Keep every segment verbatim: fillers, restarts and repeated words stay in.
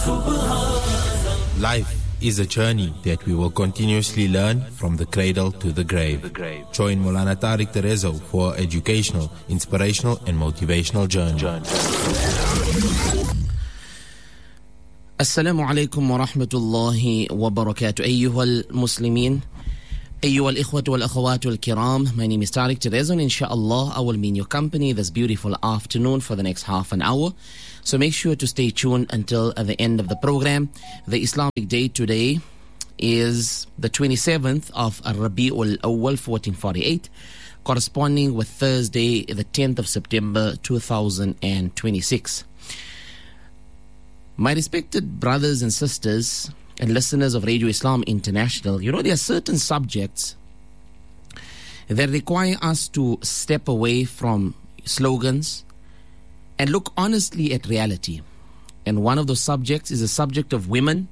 Life is a journey that we will continuously learn from the cradle to the grave. Join Maulana Tariq Terezo for an educational, inspirational and motivational journey. Assalamu alaikum wa rahmatullahi wa barakatuh. Ayyuha al-Muslimin, ayyuha al-ikhwatu wal-akhawatu al-kiram. My name is Tariq Terezo, and inshallah I will be in your company this beautiful afternoon for the next half an hour. So make sure to stay tuned until at the end of the program. The Islamic date today is the twenty-seventh of Rabi'ul Awwal fourteen forty-eight, corresponding with Thursday, the tenth of September two thousand twenty-six. My respected brothers and sisters and listeners of Radio Islam International, you know, there are certain subjects that require us to step away from slogans and look honestly at reality. And one of those subjects is the subject of women.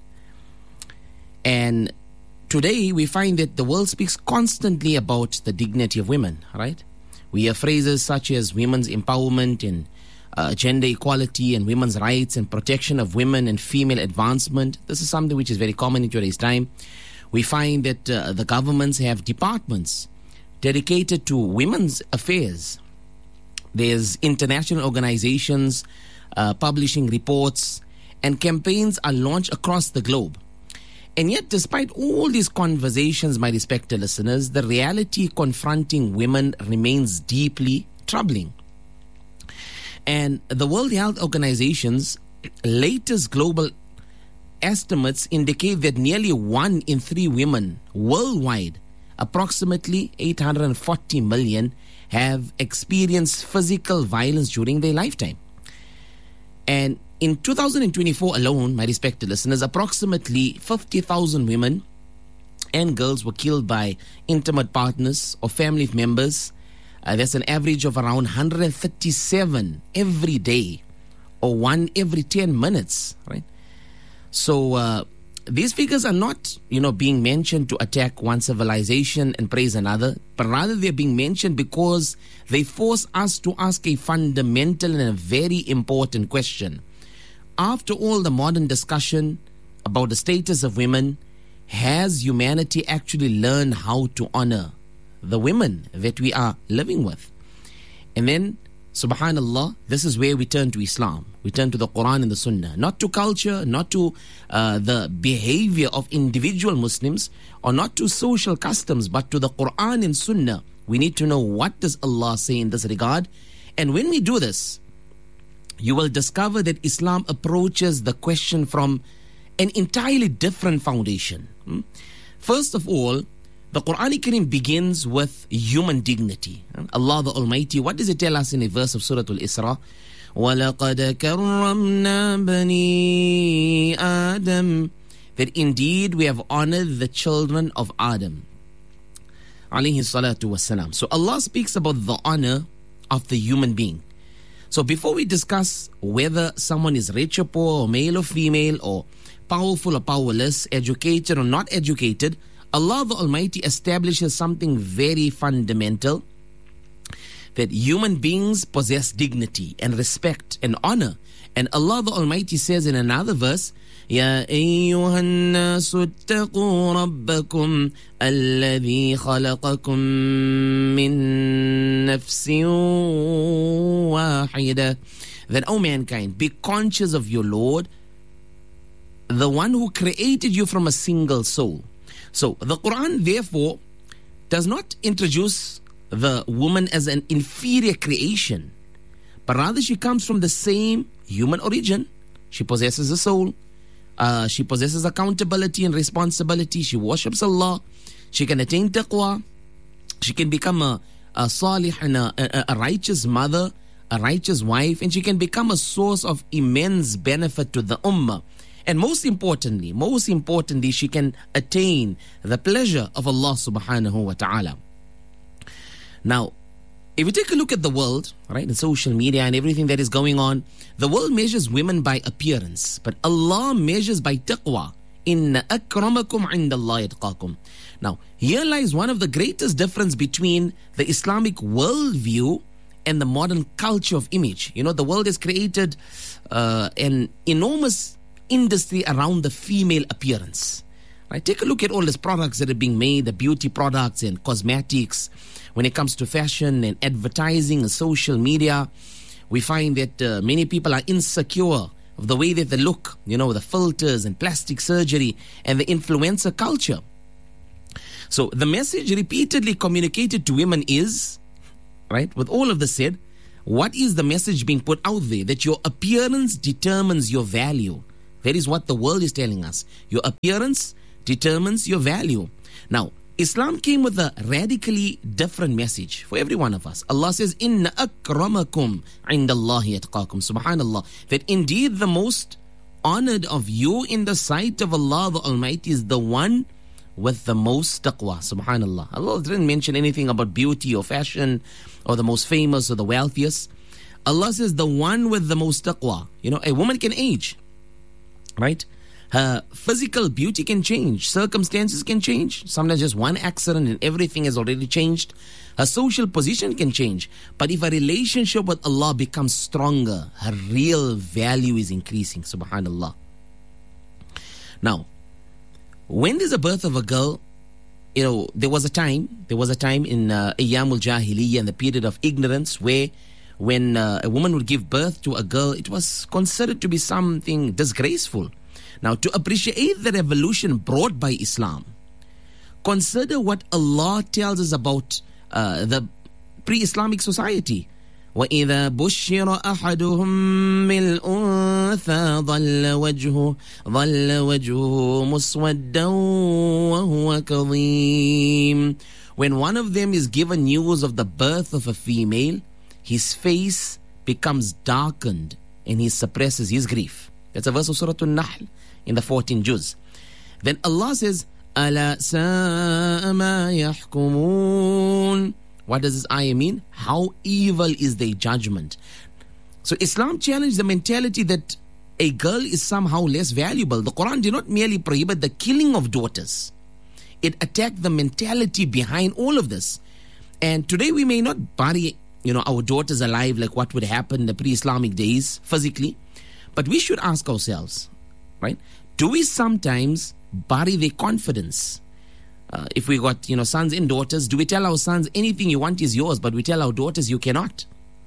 And today we find that the world speaks constantly about the dignity of women, right? We hear phrases such as women's empowerment and uh, gender equality and women's rights and protection of women and female advancement. This is something which is very common in today's time. We find that uh, the governments have departments dedicated to women's affairs. There's international organizations uh, publishing reports, and campaigns are launched across the globe. And yet, despite all these conversations, my respected listeners, the reality confronting women remains deeply troubling. And the World Health Organization's latest global estimates indicate that nearly one in three women worldwide, approximately eight hundred forty million, have experienced physical violence during their lifetime. And in two thousand twenty-four alone, my respected listeners, approximately fifty thousand women and girls were killed by intimate partners or family members. Uh, that's an average of around one hundred thirty-seven every day, or one every ten minutes, right? So uh, these figures are not, you know, being mentioned to attack one civilization and praise another, but rather they're being mentioned because they force us to ask a fundamental and a very important question. After all the modern discussion about the status of women, has humanity actually learned how to honor the women that we are living with? And then, subhanallah, this is where we turn to Islam. We turn to the Quran and the Sunnah, not to culture, not to uh, the behavior of individual Muslims, or not to social customs, but to the Quran and Sunnah. We need to know, what does Allah say in this regard? And when we do this, you will discover that Islam approaches the question from an entirely different foundation. Hmm? First of all, the Quran Kareem begins with human dignity. Allah the Almighty, what does it tell us in a verse of Surah Al-Isra? وَلَقَدْ كَرَّمْنَا بَنِي آدَمَ, that indeed we have honored the children of Adam, alayhi salatu wassalam. So Allah speaks about the honor of the human being. So before we discuss whether someone is rich or poor, or male or female, or powerful or powerless, educated or not educated, Allah the Almighty establishes something very fundamental, that human beings possess dignity and respect and honor. And Allah the Almighty says in another verse, يَا أَيُّهَا النَّاسُ اتَّقُوا رَبَّكُمْ الَّذِي خَلَقَكُمْ مِنْ نَفْسٍ وَاحِدَةٍ, that, O mankind, be conscious of your Lord, the one who created you from a single soul. So the Quran, therefore, does not introduce the woman as an inferior creation, but rather she comes from the same human origin. She possesses a soul. Uh, she possesses accountability and responsibility. She worships Allah. She can attain taqwa. She can become a, a salih and a, a, a righteous mother, a righteous wife, and she can become a source of immense benefit to the ummah. And most importantly, most importantly, she can attain the pleasure of Allah subhanahu wa ta'ala. Now, if you take a look at the world, right, and social media and everything that is going on, the world measures women by appearance, but Allah measures by taqwa. Inna akramakum indallahi atqakum. Now, here lies one of the greatest difference between the Islamic worldview and the modern culture of image. You know, the world has created uh, an enormous industry around the female appearance. Right? Take a look at all these products that are being made, the beauty products and cosmetics. When it comes to fashion and advertising and social media, we find that uh, many people are insecure of the way that they look, you know, the filters and plastic surgery and the influencer culture. So the message repeatedly communicated to women is, right, with all of this said, what is the message being put out there? That your appearance determines your value. That is what the world is telling us. Your appearance determines your value. Now, Islam came with a radically different message for every one of us. Allah says, Inna akramakum indallahi atqakum. Subhanallah. That indeed the most honored of you in the sight of Allah the Almighty is the one with the most taqwa. Subhanallah. Allah didn't mention anything about beauty or fashion or the most famous or the wealthiest. Allah says the one with the most taqwa. You know, a woman can age, right? Her physical beauty can change. Circumstances can change. Sometimes just one accident and everything has already changed. Her social position can change. But if a relationship with Allah becomes stronger, her real value is increasing. Subhanallah. Now, when there's a birth of a girl, you know, there was a time, there was a time in uh, Ayyamul Jahiliyyah, in the period of ignorance, where when uh, a woman would give birth to a girl, it was considered to be something disgraceful. Now, to appreciate the revolution brought by Islam, consider what Allah tells us about uh, the pre-Islamic society. وَإِذَا بُشِّرَ أَحَدُهُم بِالْأُنثَى ظَلَّ وَجْهُهُ ظَلَّ وَجْهُهُ مُسْوَدًّا وَهُوَ كَظِيمٌ. When one of them is given news of the birth of a female, his face becomes darkened and he suppresses his grief. That's a verse of Surah An-Nahl in the fourteenth juz. Then Allah says, أَلَا سَاءَ مَا يَحْكُمُونَ. What does this ayah mean? How evil is their judgment? So Islam challenged the mentality that a girl is somehow less valuable. The Quran did not merely prohibit the killing of daughters. It attacked the mentality behind all of this. And today we may not bury, you know, our daughters alive like what would happen in the pre-Islamic days physically. But we should ask ourselves, right? Do we sometimes bury their confidence? Uh, if we got, you know, sons and daughters, do we tell our sons anything you want is yours, but we tell our daughters you cannot?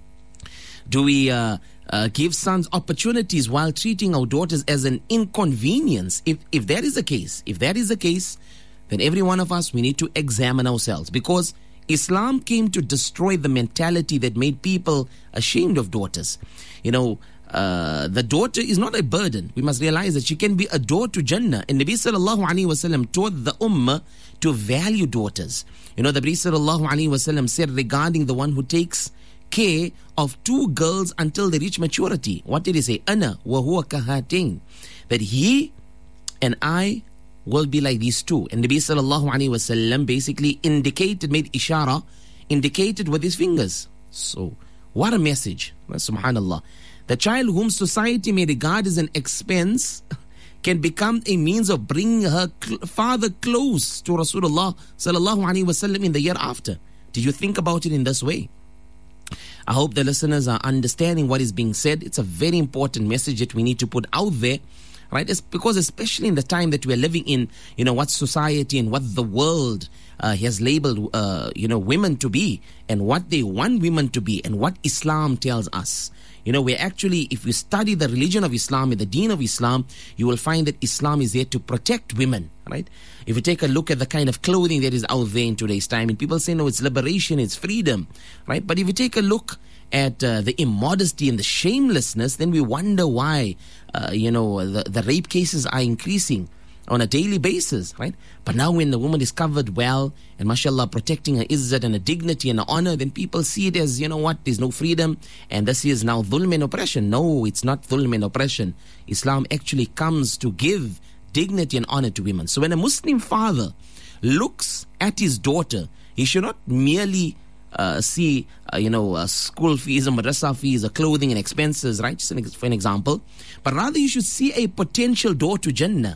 Do we uh, uh, give sons opportunities while treating our daughters as an inconvenience? If if that is the case, if that is the case, then every one of us, we need to examine ourselves, because Islam came to destroy the mentality that made people ashamed of daughters. You know, Uh, the daughter is not a burden. We must realize that she can be a door to Jannah. And Nabi sallallahu alayhi wa sallam taught the ummah to value daughters. You know, the Nabi sallallahu alayhi wa sallam said regarding the one who takes care of two girls until they reach maturity. What did he say? Ana wa huwa kahatain. That he and I will be like these two. And Nabi sallallahu alayhi wa sallam basically indicated, made ishara, indicated with his fingers. So, what a message. Subhanallah. The child whom society may regard as an expense can become a means of bringing her cl- father close to Rasulullah sallallahu alaihi wasallam in the year after. Did you think about it in this way? I hope the listeners are understanding what is being said. It's a very important message that we need to put out there, right? It's because especially in the time that we're living in, you know, what society and what the world uh, has labeled, uh, you know, women to be, and what they want women to be, and what Islam tells us. You know, we're actually, if you study the religion of Islam and the deen of Islam, you will find that Islam is there to protect women, right? If you take a look at the kind of clothing that is out there in today's time, and people say, no, it's liberation, it's freedom, right? But if you take a look at uh, the immodesty and the shamelessness, then we wonder why, uh, you know, the, the rape cases are increasing on a daily basis, right? But now when the woman is covered well and mashallah protecting her izzat and her dignity and her honor, then people see it as, you know what, there's no freedom and this is now dhulm and oppression. No, it's not dhulm and oppression. Islam actually comes to give dignity and honor to women. So when a Muslim father looks at his daughter, he should not merely uh, see, uh, you know, uh, school fees and madrasa fees or clothing and expenses, right? Just an, for an example. But rather you should see a potential door to Jannah.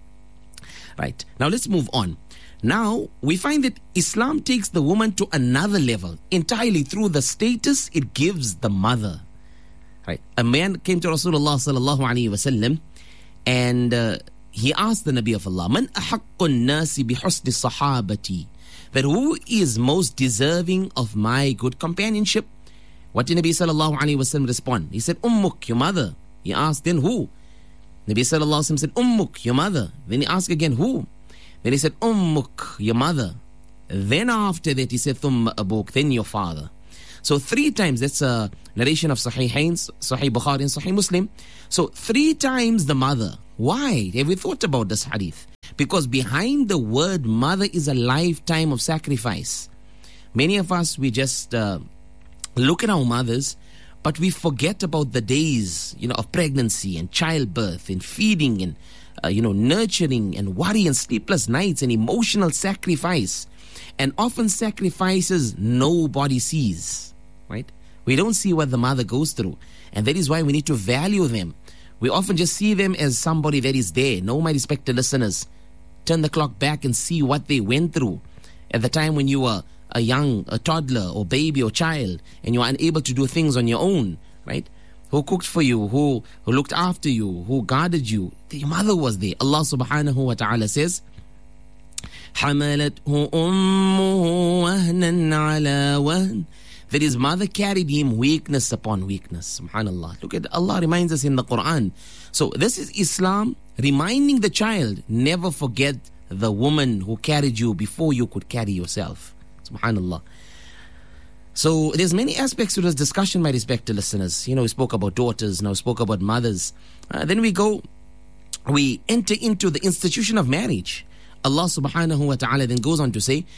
Right. Now let's move on. Now we find that Islam takes the woman to another level entirely through the status it gives the mother. Right. A man came to Rasulullah sallallahu alaihi wasallam And uh, he asked the Nabi of Allah, Man ahaqqun nasi bihusni sahabati, that who is most deserving of my good companionship? What did Nabi sallallahu alayhi wa sallam respond? He said, Ummuk, your mother. He asked, then who? Nabi sallallahu alayhi wa sallam said, Ummuk, your mother. Then he asked again, who? Then he said, Ummuk, your mother. Then after that he said, Thumma abuk, then your father. So three times, that's a narration of Sahihain, Sahih Bukhari and Sahih Muslim. So three times the mother. Why? Have we thought about this hadith? Because behind the word mother is a lifetime of sacrifice. Many of us, we just uh, look at our mothers, but we forget about the days, you know, of pregnancy and childbirth and feeding and, uh, you know, nurturing and worry and sleepless nights and emotional sacrifice. And often sacrifices nobody sees, right? We don't see what the mother goes through. And that is why we need to value them. We often just see them as somebody that is there. No, my respected listeners, turn the clock back and see what they went through at the time when you were a young, a toddler or baby or child, and you were unable to do things on your own, right? Who cooked for you, who, who looked after you, who guarded you. Your mother was there. Allah subhanahu wa ta'ala says, حَمَلَتْهُ أُمُّهُ وَهْنًا عَلَى وَهْنٍ, that his mother carried him weakness upon weakness. Subhanallah. Look at, Allah reminds us in the Quran. So this is Islam reminding the child, never forget the woman who carried you before you could carry yourself. Subhanallah. So there's many aspects to this discussion, my respected listeners. You know, we spoke about daughters, now we spoke about mothers. Uh, then we go, we enter into the institution of marriage. Allah subhanahu wa ta'ala then goes on to say,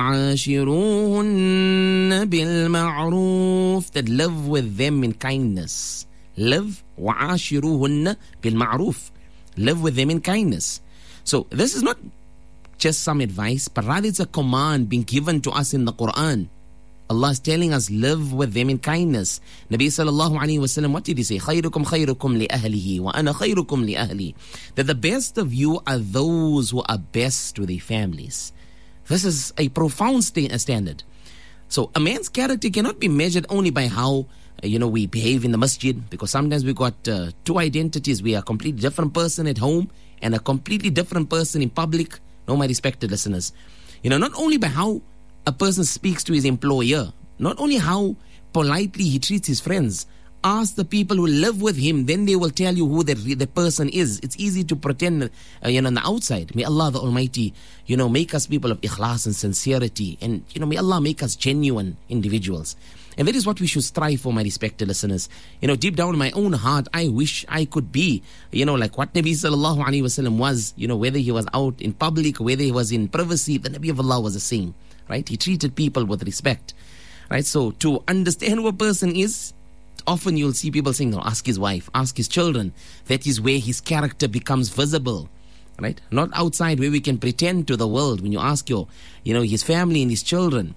وَعَاشِرُوهُنَّ بِالْمَعْرُوفِ, that live with them in kindness. Live, وَعَاشِرُوهُنَّ بِالْمَعْرُوفِ, live with them in kindness. So this is not just some advice, but rather it's a command being given to us in the Quran. Allah is telling us, live with them in kindness. Nabi sallallahu alayhi wa sallam, what did he say? خَيْرُكُمْ خَيْرُكُمْ لِأَهْلِهِ وَأَنَا خَيْرُكُمْ لِأَهْلِي, that the best of you are those who are best to their families. This is a profound st- standard. So a man's character cannot be measured only by how, uh, you know, we behave in the masjid, because sometimes we got uh, two identities. We are a completely different person at home and a completely different person in public. No, my respected listeners. You know, not only by how a person speaks to his employer, not only how politely he treats his friends. Ask the people who live with him, then they will tell you who the, the person is. It's easy to pretend, uh, you know, on the outside. May Allah the Almighty, you know, make us people of ikhlas and sincerity. And, you know, may Allah make us genuine individuals. And that is what we should strive for, my respected listeners. You know, deep down in my own heart, I wish I could be, you know, like what Nabi sallallahu alayhi wa sallam was, you know, whether he was out in public, whether he was in privacy, the Nabi of Allah was the same. Right? He treated people with respect. Right? So to understand who a person is, often you'll see people saying, no, ask his wife, ask his children. That is where his character becomes visible. Right? Not outside where we can pretend to the world. When you ask your, you know, his family and his children,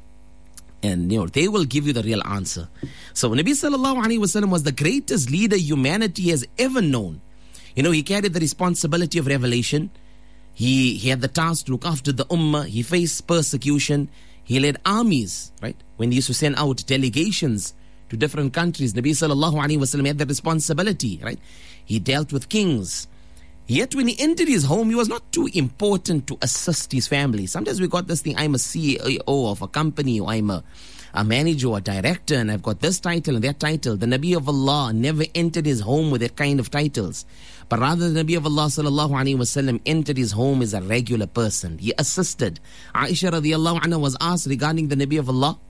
and you know, they will give you the real answer. So Nabi sallallahu alaihi wasallam was the greatest leader humanity has ever known. You know, he carried the responsibility of revelation. He, he had the task to look after the ummah. He faced persecution. He led armies, right? When he used to send out delegations to different countries, Nabi sallallahu alayhi wa sallam had the responsibility, right? He dealt with kings. Yet when he entered his home, he was not too important to assist his family. Sometimes we got this thing, I'm a C E O of a company, or I'm a, a manager or a director, and I've got this title and that title. The Nabi of Allah never entered his home with that kind of titles. But rather, the Nabi of Allah sallallahu alayhi wa sallam entered his home as a regular person. He assisted. Aisha radiallahu anha was asked regarding the Nabi of Allah,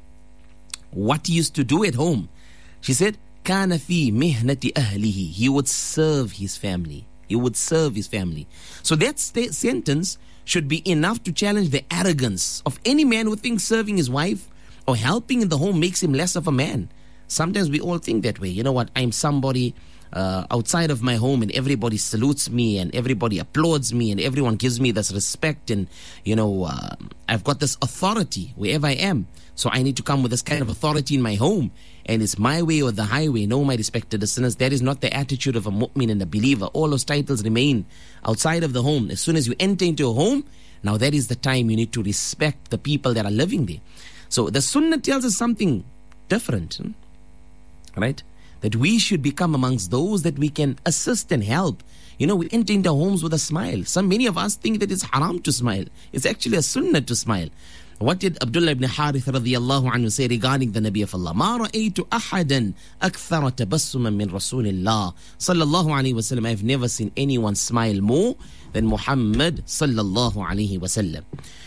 what he used to do at home. She said, كَانَ فِي مِهْنَةِ أَهْلِهِ, he would serve his family. He would serve his family. So that st- sentence should be enough to challenge the arrogance of any man who thinks serving his wife or helping in the home makes him less of a man. Sometimes we all think that way. You know what? I'm somebody uh, outside of my home, and everybody salutes me, and everybody applauds me, and everyone gives me this respect, and you know, uh, I've got this authority wherever I am. So I need to come with this kind of authority in my home, and it's my way or the highway. No, my respected listeners, that is not the attitude of a mu'min and a believer. All those titles remain outside of the home. As soon as you enter into a home, now that is the time you need to respect the people that are living there. So the Sunnah tells us something different, hmm? right? That we should become amongst those that we can assist and help. You know, we enter into homes with a smile. Some, many of us think that it's haram to smile. It's actually a sunnah to smile. What did Abdullah ibn Harith radiyallahu anhu say regarding the Nabi of Allah? ما رأيت أحدا أكثر تبسما من رسول الله صلى الله عليه وسلم. I've never seen anyone smile more than Muhammad sallallahu alaihi wasallam.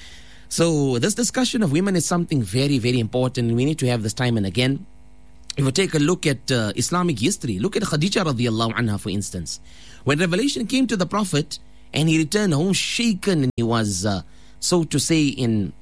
So this discussion of women is something very, very important, and we need to have this time and again. If we take a look at uh, Islamic history, look at Khadija radiyallahu anha, for instance. When revelation came to the Prophet and he returned home shaken and he was, uh, so to say, in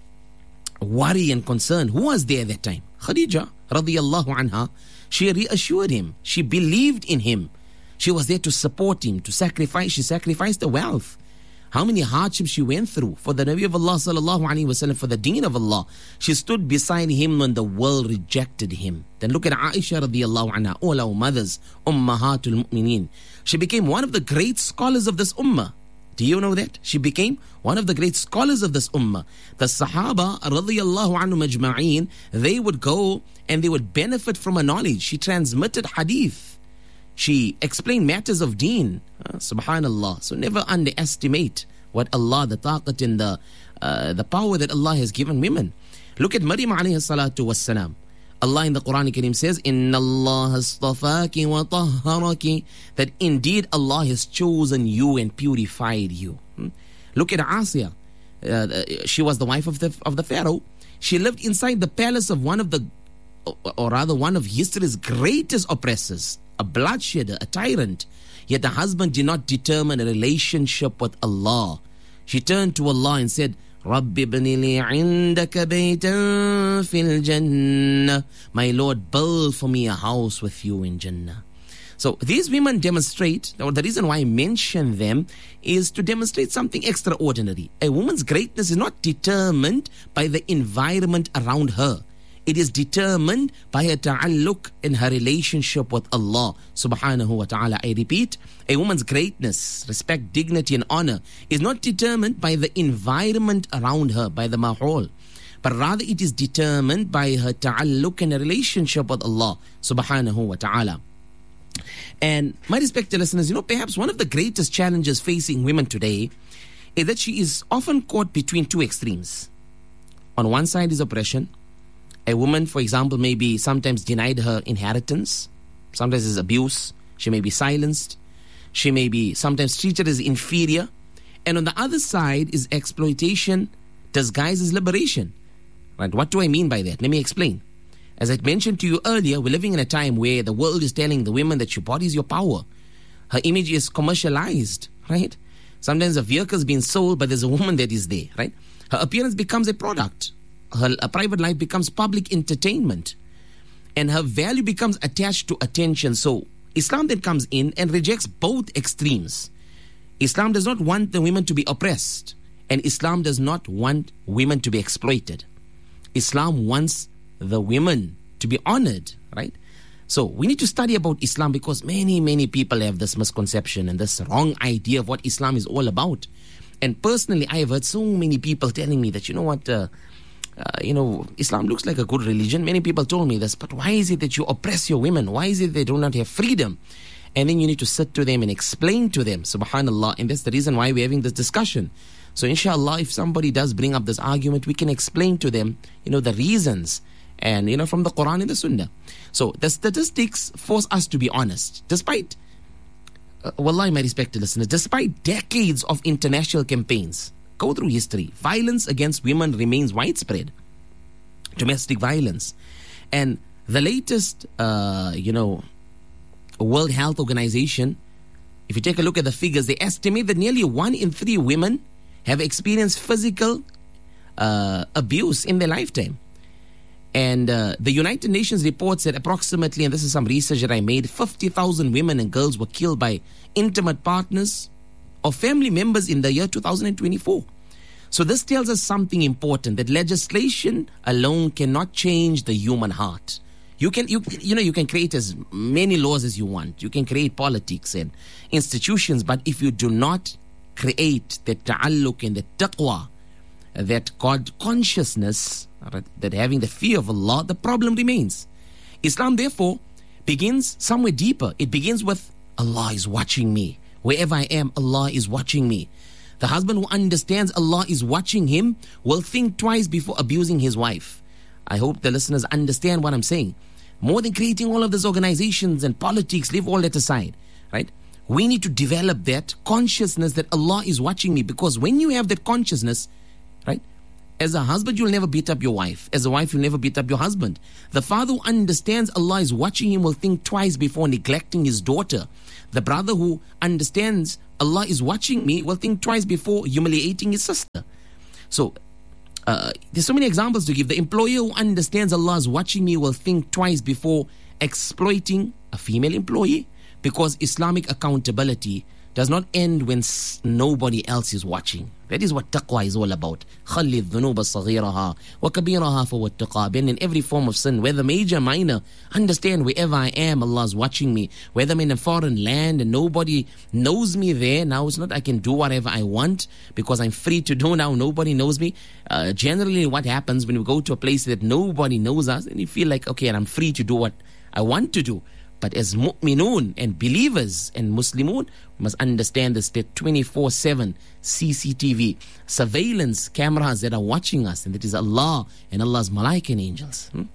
worry and concern, who was there at that time? Khadija radiyallahu anha. She reassured him. She believed in him. She was there to support him, to sacrifice. She sacrificed the wealth. How many hardships she went through for the Nabi of Allah sallallahu alaihi wasallam, for the deen of Allah. She stood beside him when the world rejected him. Then look at Aisha radiyallahu anha, all our mothers, Ummahatul Mu'mineen. She became one of the great scholars of this ummah. Do you know that? She became one of the great scholars of this ummah. The Sahaba radiyallahu anhum ajma'een, they would go and they would benefit from her knowledge. She transmitted hadith. She explained matters of deen. Uh, Subhanallah. So never underestimate what Allah, the taqat and the, uh, the power that Allah has given women. Look at Maryam alayhi salatu wassalam. Allah in the Quran Kareem says, Inna Allah astafaki wa tahharaki, that indeed Allah has chosen you and purified you. Hmm? Look at Asiya. Uh, she was the wife of the, of the Pharaoh. She lived inside the palace of one of the, or rather one of history's greatest oppressors, a bloodshedder, a tyrant. Yet the husband did not determine a relationship with Allah. She turned to Allah and said, Rabbi ibni li indaka baytan fil Jannah. My Lord, build for me a house with you in Jannah. So these women demonstrate, or the reason why I mention them is to demonstrate something extraordinary. A woman's greatness is not determined by the environment around her. It is determined by her ta'alluq in her relationship with Allah subhanahu wa ta'ala. I repeat, a woman's greatness, respect, dignity and honor is not determined by the environment around her, by the mahol, but rather it is determined by her ta'alluq in a relationship with Allah subhanahu wa ta'ala. And my respected listeners, you know, perhaps one of the greatest challenges facing women today is that she is often caught between two extremes. On one side is oppression. A woman, for example, may be sometimes denied her inheritance. Sometimes is abuse. She may be silenced. She may be sometimes treated as inferior. And on the other side is exploitation disguised as liberation. Right? What do I mean by that? Let me explain. As I mentioned to you earlier, we're living in a time where the world is telling the women that your body is your power. Her image is commercialized, right? Sometimes a vehicle is being sold, but there's a woman that is there, right? Her appearance becomes a product. Her, her private life becomes public entertainment. And her value becomes attached to attention. So Islam then comes in and rejects both extremes. Islam does not want the women to be oppressed. And Islam does not want women to be exploited. Islam wants the women to be honored, right? So we need to study about Islam because many, many people have this misconception and this wrong idea of what Islam is all about. And personally, I have heard so many people telling me that, you know what, uh, Uh, you know, Islam looks like a good religion. Many people told me this, but why is it that you oppress your women? Why is it they do not have freedom? And then you need to sit to them and explain to them, subhanallah. And that's the reason why we're having this discussion. So inshallah, if somebody does bring up this argument, we can explain to them, you know, the reasons and, you know, from the Quran and the Sunnah. So the statistics force us to be honest. Despite, uh, wallahi, my respected listeners, despite decades of international campaigns, go through history, violence against women remains widespread. Domestic violence. And the latest, uh, you know, World Health Organization, if you take a look at the figures, they estimate that nearly one in three women have experienced physical uh, abuse in their lifetime. And uh, the United Nations reports that approximately, and this is some research that I made, fifty thousand women and girls were killed by intimate partners or family members in the year two thousand twenty-four. So this tells us something important, that legislation alone cannot change the human heart. You can, you, you know, you can create as many laws as you want. You can create politics and institutions, but if you do not create the ta'alluq and the taqwa, that God consciousness, that having the fear of Allah, the problem remains. Islam, therefore, begins somewhere deeper. It begins with Allah is watching me. Wherever I am, Allah is watching me. The husband who understands Allah is watching him will think twice before abusing his wife. I hope the listeners understand what I'm saying. More than creating all of these organizations and politics, leave all that aside, right? We need to develop that consciousness that Allah is watching me, because when you have that consciousness, right? As a husband, you'll never beat up your wife. As a wife, you'll never beat up your husband. The father who understands Allah is watching him will think twice before neglecting his daughter. The brother who understands Allah is watching me will think twice before humiliating his sister. So, uh, there's so many examples to give. The employer who understands Allah is watching me will think twice before exploiting a female employee, because Islamic accountability does not end when s- nobody else is watching. That is what taqwa is all about. خَلِّ الذُّنُوبَ صَغِيرَهَا وَكَبِيرَهَا فَوَاتَّقَى. And in every form of sin, whether major, minor, understand wherever I am, Allah is watching me. Whether I'm in a foreign land and nobody knows me there, now it's not I can do whatever I want because I'm free to do now, nobody knows me. Uh, generally what happens when we go to a place that nobody knows us, and you feel like, okay, and I'm free to do what I want to do. But as mu'minun and believers and Muslimun, we must understand this, that twenty-four seven C C T V, surveillance cameras that are watching us, and that is Allah and Allah's malaika and angels. Hmm?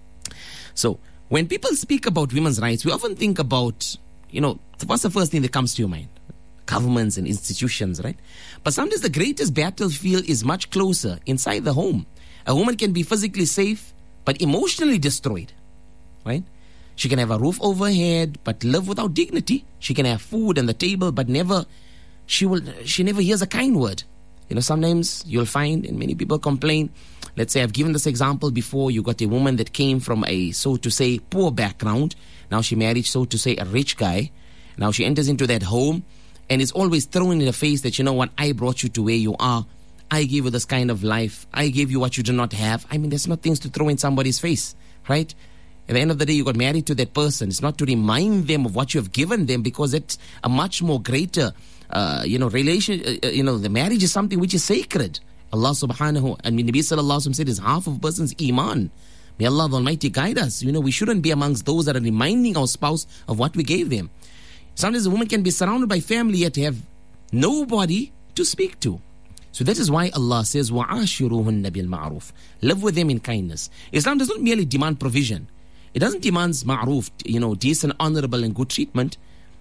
So, when people speak about women's rights, we often think about, you know, what's the first thing that comes to your mind? Governments and institutions, right? But sometimes the greatest battlefield is much closer, inside the home. A woman can be physically safe, but emotionally destroyed, right? She can have a roof over her head, but live without dignity. She can have food on the table, but never, she will, she never hears a kind word. You know, sometimes you'll find, and many people complain, let's say I've given this example before, you got a woman that came from a, so to say, poor background. Now she married, so to say, a rich guy. Now she enters into that home, and it's always thrown in the face that, you know what, I brought you to where you are. I gave you this kind of life. I gave you what you do not have. I mean, there's not things to throw in somebody's face, right? At the end of the day, you got married to that person. It's not to remind them of what you have given them, because it's a much more greater, uh, you know, relation. Uh, you know, the marriage is something which is sacred. Allah subhanahu, and Nabi sallallahu alaihi wasallam said, is half of a person's iman. May Allah the Almighty guide us. You know, we shouldn't be amongst those that are reminding our spouse of what we gave them. Sometimes a woman can be surrounded by family yet have nobody to speak to. So that is why Allah says, وَعَاشِرُوهُنَّ بِالْمَعْرُوفِ. Live with them in kindness. Islam does not merely demand provision. It doesn't demand ma'roof, you know, decent, honorable and good treatment.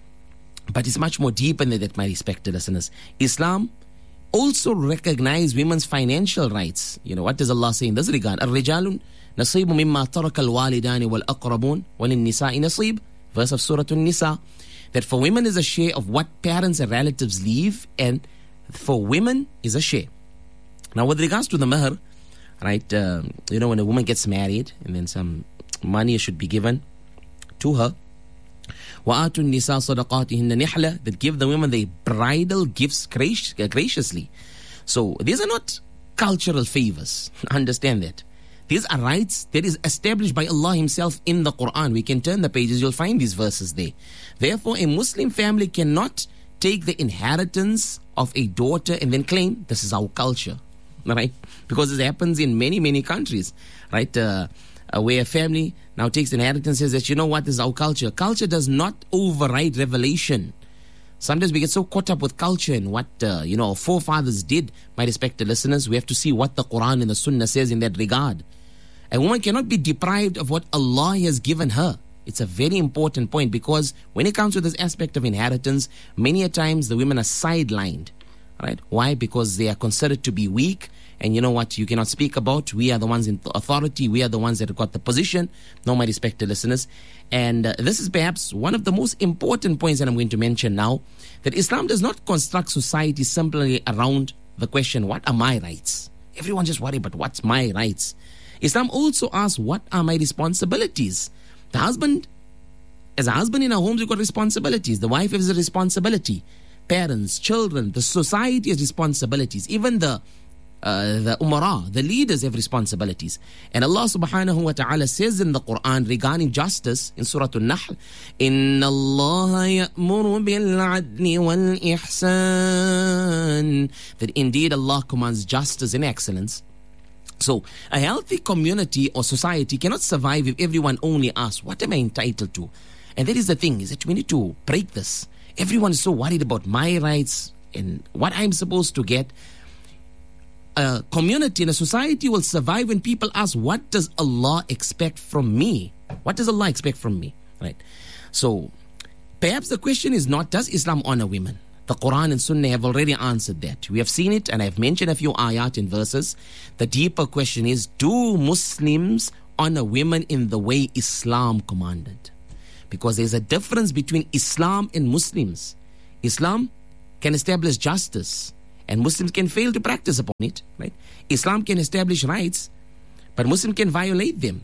But it's much more deeper than that, my respected listeners. Islam also recognizes women's financial rights. You know, what does Allah say in this regard? الرجال نصيب مما ترك الوالدان والأقربون وللنساء نصيب. Verse of Surah An-Nisa. That for women is a share of what parents and relatives leave, and for women is a share. Now, with regards to the mahr, right, uh, you know, when a woman gets married and then some money should be given to her. وَآتُوا النِّسَاءَ صَدَقَاتِهِنَّ نِحْلَةً. That give the women the bridal gifts graciously. So these are not cultural favors. Understand that. These are rights that is established by Allah Himself in the Quran. We can turn the pages, you'll find these verses there. Therefore, a Muslim family cannot take the inheritance of a daughter and then claim this is our culture, right? Because this happens in many, many countries, right? Uh, uh, where a family now takes the inheritance and says that, you know what, this is our culture. Culture does not override revelation. Sometimes we get so caught up with culture and what, uh, you know, our forefathers did. My respected listeners, we have to see what the Quran and the Sunnah says in that regard. A woman cannot be deprived of what Allah has given her. It's a very important point, because when it comes to this aspect of inheritance, many a times the women are sidelined, right? Why? Because they are considered to be weak, and you know what, you cannot speak about. We are the ones in authority. We are the ones that have got the position. No, my respected listeners. And uh, this is perhaps one of the most important points that I'm going to mention now, that Islam does not construct society simply around the question, what are my rights? Everyone just worry about what's my rights. Islam also asks, what are my responsibilities? The husband, as a husband in our homes, we've got responsibilities. The wife has a responsibility. Parents, children, the society has responsibilities. Even the uh, the umara, the leaders have responsibilities. And Allah subhanahu wa ta'ala says in the Quran regarding justice in Surah An-Nahl, Inna Allah ya'muru bil-'adli wal-ihsan. That indeed Allah commands justice and excellence. So, a healthy community or society cannot survive if everyone only asks, what am I entitled to? And that is the thing, is that we need to break this. Everyone is so worried about my rights and what I'm supposed to get. A community and a society will survive when people ask, what does Allah expect from me? What does Allah expect from me? Right? So, perhaps the question is not, does Islam honor women? The Quran and Sunnah have already answered that. We have seen it, and I've mentioned a few ayat and verses. The deeper question is, do Muslims honor women in the way Islam commanded? Because there's a difference between Islam and Muslims. Islam can establish justice, and Muslims can fail to practice upon it, right? Islam can establish rights, but Muslims can violate them.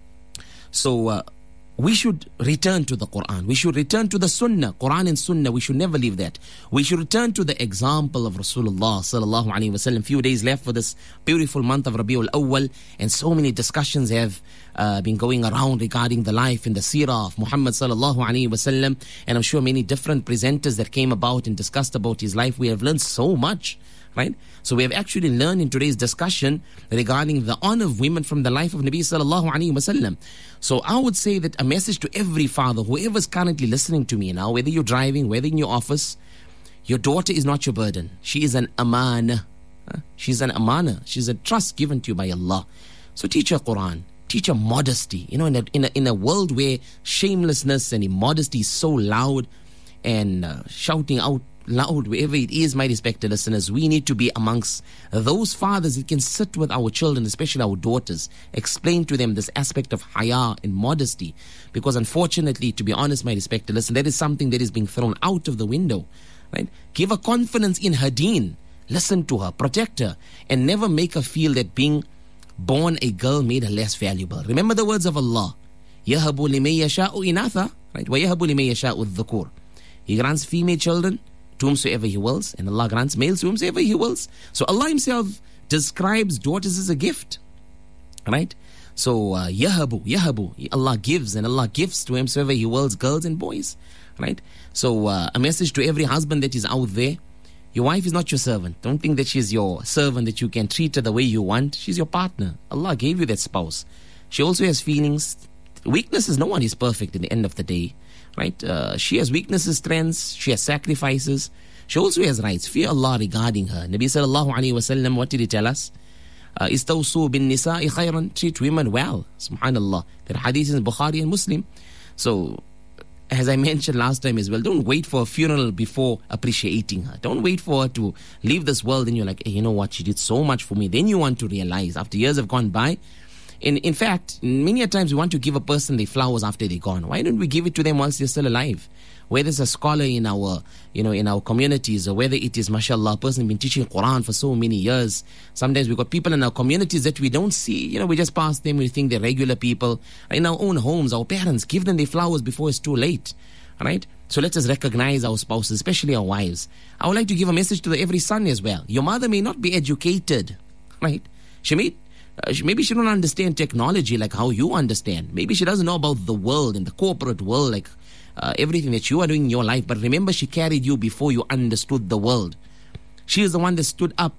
So uh, we should return to the Quran. We should return to the Sunnah, Quran and Sunnah. We should never leave that. We should return to the example of Rasulullah sallallahu alaihi wasallam. Few days left for this beautiful month of Rabiul Awwal, and so many discussions have uh, been going around regarding the life and the seerah of Muhammad sallallahu alaihi wasallam. And I'm sure many different presenters that came about and discussed about his life. We have learned so much. Right? So we have actually learned in today's discussion regarding the honor of women from the life of Nabi sallallahu alaihi wasallam. So I would say that a message to every father, whoever is currently listening to me now, whether you're driving, whether in your office, your daughter is not your burden. She is an amana. She's an amana. She's a trust given to you by Allah. So teach her Quran. Teach her modesty. You know, in a, in a, in a world where shamelessness and immodesty is so loud and uh, shouting out loud wherever it is, my respected listeners, we need to be amongst those fathers that can sit with our children, especially our daughters, explain to them this aspect of haya and modesty. Because unfortunately, to be honest, my respected listeners, that is something that is being thrown out of the window. Right? Give her confidence in her deen. Listen to her, protect her, and never make her feel that being born a girl made her less valuable. Remember the words of Allah. يَهَبُ لِمَن يَشَاءُ إِنَاثًا, right? وَيَهَبُ لِمَن يَشَاءُ الذُّكُورَ. He grants female children to whomsoever He wills, and Allah grants males to whomsoever He wills. So Allah Himself describes daughters as a gift, right? So uh, yahabu, yahabu, Allah gives, and Allah gives to whomsoever He wills, girls and boys, right? So uh, a message to every husband that is out there: your wife is not your servant. Don't think that she's your servant, that you can treat her the way you want. She's your partner. Allah gave you that spouse. She also has feelings, weaknesses. No one is perfect in the end of the day. Right? Uh, she has weaknesses, strengths, she has sacrifices. She also has rights. Fear Allah regarding her. Nabi sallallahu alayhi wa sallam, what did he tell us? Istawsu bin nisa'i khayran. Treat women well. Subhanallah. That hadith is in Bukhari and Muslim. So, as I mentioned last time as well, don't wait for a funeral before appreciating her. Don't wait for her to leave this world and you're like, hey, you know what, she did so much for me. Then you want to realize, after years have gone by, In in fact, many a times we want to give a person the flowers after they're gone. Why don't we give it to them whilst they're still alive? Whether it's a scholar in our, you know, in our communities, or whether it is, mashallah, a person been teaching Quran for so many years. Sometimes we've got people in our communities that we don't see. You know, we just pass them, we think they're regular people. In our own homes, our parents, give them the flowers before it's too late. Right? So let us recognize our spouses, especially our wives. I would like to give a message to the, every son as well. Your mother may not be educated, right? She may Uh, maybe she don't understand technology like how you understand. Maybe she doesn't know about the world and the corporate world, like uh, everything that you are doing in your life. But remember, she carried you before you understood the world. She is the one that stood up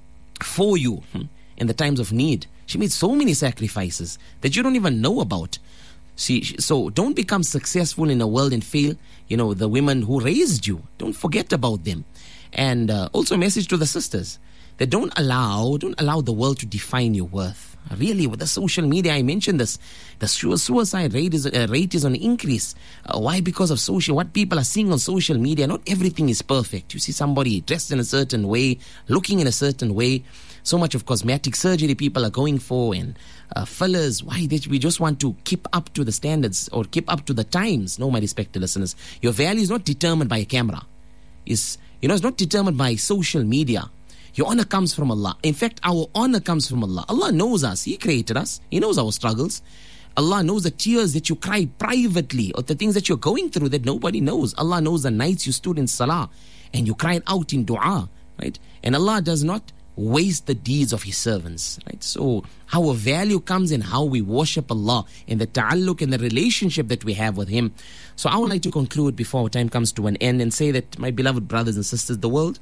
for you hmm, in the times of need. She made so many sacrifices that you don't even know about. See, so don't become successful in a world and fail, you know, the women who raised you. Don't forget about them. And uh, also a message to the sisters. That don't allow, don't allow the world to define your worth. Really, with the social media, I mentioned this, the suicide rate is uh, rate is on increase. Uh, why? Because of social, what people are seeing on social media. Not everything is perfect. You see somebody dressed in a certain way, looking in a certain way. So much of cosmetic surgery people are going for, and uh, fillers. Why? They, we just want to keep up to the standards or keep up to the times. No, my respected listeners, your value is not determined by a camera. Is you know, it's not determined by social media. Your honor comes from Allah. In fact, our honor comes from Allah. Allah knows us. He created us. He knows our struggles. Allah knows the tears that you cry privately, or the things that you're going through that nobody knows. Allah knows the nights you stood in salah and you cried out in dua, right? And Allah does not waste the deeds of His servants, right? So our value comes in how we worship Allah, in the ta'alluq and the relationship that we have with Him. So I would like to conclude before our time comes to an end and say that, my beloved brothers and sisters, the world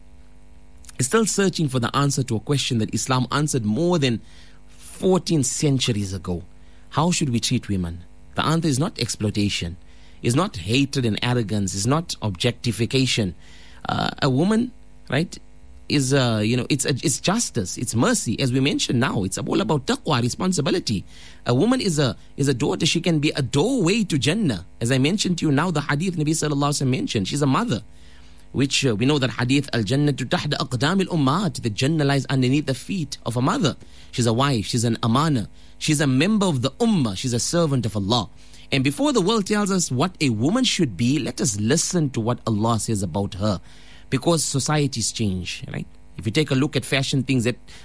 is still searching for the answer to a question that Islam answered more than fourteen centuries ago. How should we treat women? The answer is not exploitation. is not hatred and arrogance, is not objectification. Uh, a woman, right, is, uh, you know, it's a, it's justice, it's mercy. As we mentioned now, it's all about taqwa, responsibility. A woman is a is a daughter. She can be a doorway to Jannah. As I mentioned to you now, the hadith Nabi sallallahu alaihi wasallam mentioned, she's a mother, which uh, we know that hadith, al-jannatu tahda aqdam al-ummat, the Jannah lies underneath the feet of a mother. She's a wife, she's an amana, she's a member of the ummah, she's a servant of Allah. And before the world tells us what a woman should be, let us listen to what Allah says about her. Because societies change, right? If you take a look at fashion things that